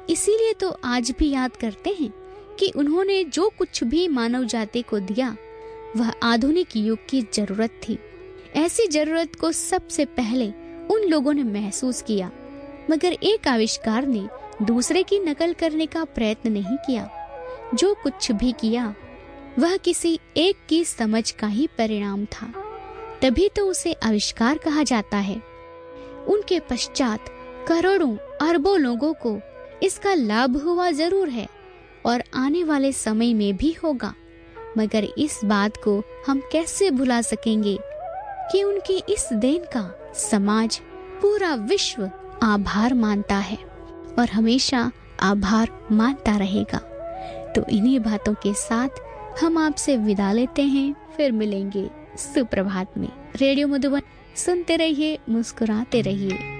इसीलिए तो आज भी याद करते हैं कि उन्होंने जो कुछ भी मानव जाति को दिया वह आधुनिक युग की जरूरत थी। ऐसी जरूरत को सबसे पहले उन लोगों ने महसूस किया, मगर एक आविष्कार ने दूसरे की नकल करने का प्रयत्न नहीं किया। जो कुछ भी किया वह किसी एक की समझ का ही परिणाम था, तभी तो उसे आविष्कार कहा जाता है। उनके पश्चात करोड़ों अरबों लोगों को इसका लाभ हुआ जरूर है और आने वाले समय में भी होगा, मगर इस बात को हम कैसे भुला सकेंगे कि उनकी इस देन का समाज, पूरा विश्व आभार मानता है और हमेशा आभार मानता रहेगा। तो इन्हीं बातों के साथ हम आपसे विदा लेते हैं, फिर मिलेंगे सुप्रभात में। रेडियो मधुबन सुनते रहिए, मुस्कुराते रहिए।